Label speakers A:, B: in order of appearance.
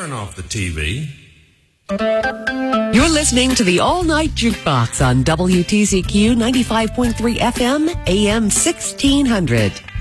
A: turn off the TV.
B: You're listening to the All-Night Jukebox on WTCQ 95.3 FM, AM 1600.